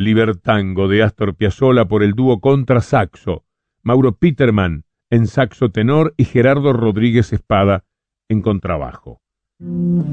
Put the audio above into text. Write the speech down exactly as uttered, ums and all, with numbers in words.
Libertango de Astor Piazzolla por el dúo contrasaxo, Mauro Peterman en saxo tenor y Gerardo Rodríguez Espada en contrabajo.